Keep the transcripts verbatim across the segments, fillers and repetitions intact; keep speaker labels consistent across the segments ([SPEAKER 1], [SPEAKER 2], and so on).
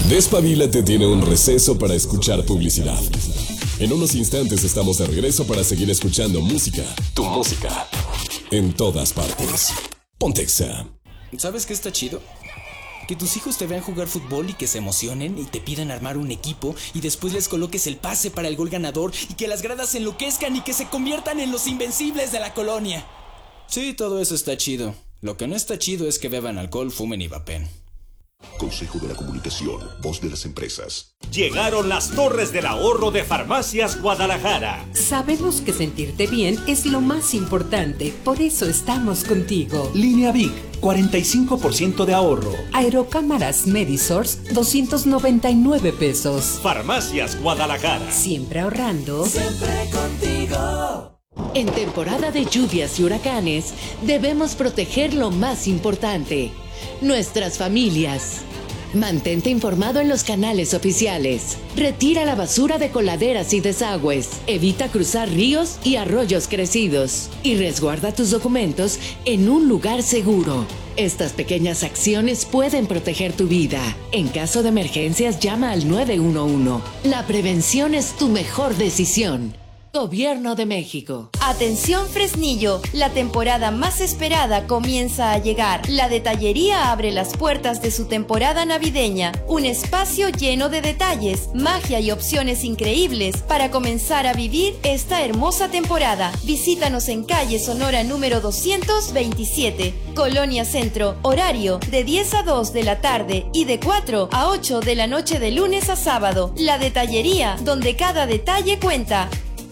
[SPEAKER 1] Despabilate tiene un receso para escuchar publicidad. En unos instantes estamos de regreso para seguir escuchando música, tu música, en todas partes. Ponte Exa.
[SPEAKER 2] ¿Sabes qué está chido? Que tus hijos te vean jugar fútbol y que se emocionen y te pidan armar un equipo y después les coloques el pase para el gol ganador y que las gradas se enloquezcan y que se conviertan en los invencibles de la colonia. Sí, todo eso está chido. Lo que no está chido es que beban alcohol, fumen y vapen.
[SPEAKER 3] Consejo de la Comunicación, voz de las empresas.
[SPEAKER 4] Llegaron las torres del ahorro de Farmacias Guadalajara.
[SPEAKER 5] Sabemos que sentirte bien es lo más importante, por eso estamos contigo.
[SPEAKER 6] Línea Vic, cuarenta y cinco por ciento de ahorro.
[SPEAKER 5] Aerocámaras Medisource, doscientos noventa y nueve pesos.
[SPEAKER 4] Farmacias Guadalajara.
[SPEAKER 5] Siempre ahorrando.
[SPEAKER 7] Siempre contigo.
[SPEAKER 8] En temporada de lluvias y huracanes, debemos proteger lo más importante: nuestras familias. Mantente informado en los canales oficiales. Retira la basura de coladeras y desagües. Evita cruzar ríos y arroyos crecidos. Y resguarda tus documentos en un lugar seguro. Estas pequeñas acciones pueden proteger tu vida. En caso de emergencias, llama al nueve uno uno. La prevención es tu mejor decisión. Gobierno de México.
[SPEAKER 9] Atención Fresnillo, la temporada más esperada comienza a llegar. La Detallería abre las puertas de su temporada navideña, un espacio lleno de detalles, magia y opciones increíbles para comenzar a vivir esta hermosa temporada. Visítanos en calle Sonora número doscientos veintisiete, Colonia Centro, horario de diez a dos de la tarde y de cuatro a ocho de la noche de lunes a sábado. La Detallería, donde cada detalle cuenta.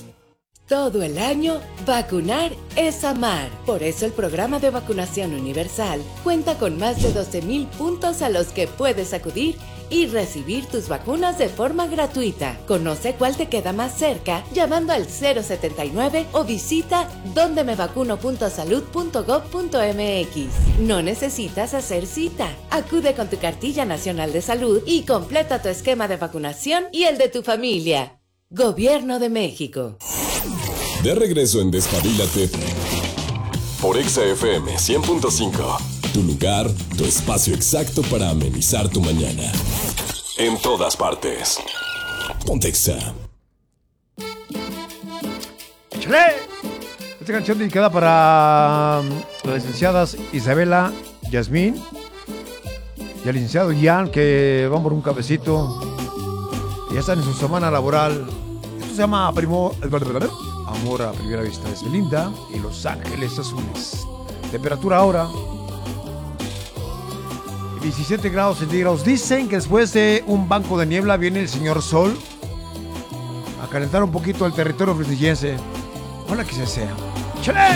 [SPEAKER 8] Todo el año, vacunar es amar. Por eso el programa de vacunación universal cuenta con más de doce mil puntos a los que puedes acudir y recibir tus vacunas de forma gratuita. Conoce cuál te queda más cerca llamando al cero setenta y nueve o visita donde me vacuno punto salud punto gob punto mx. No necesitas hacer cita. Acude con tu cartilla nacional de salud y completa tu esquema de vacunación y el de tu familia. Gobierno de México.
[SPEAKER 1] De regreso en Despabilate por Exa F M cien punto cinco. Tu lugar, tu espacio exacto para amenizar tu mañana. En todas partes. Ponte Exa.
[SPEAKER 10] ¡Chale! Esta canción dedicada para um, las licenciadas Isabela, Yasmín y el licenciado Ian, que van por un cafecito. Ya están en su semana laboral. Esto se llama Primo... Amor a primera vista. Es Belinda y Los Ángeles Azules. Temperatura ahora diecisiete grados centígrados. Dicen que después de un banco de niebla viene el señor Sol a calentar un poquito el territorio fresnillense. Hola que se sea. ¡Chale!